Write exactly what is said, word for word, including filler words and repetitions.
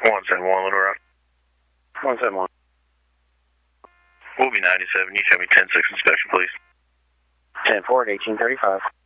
one seven one, Little Rock. one seven one. We'll be ninety-seven. You show me ten six inspection, please. ten four at eighteen thirty-five.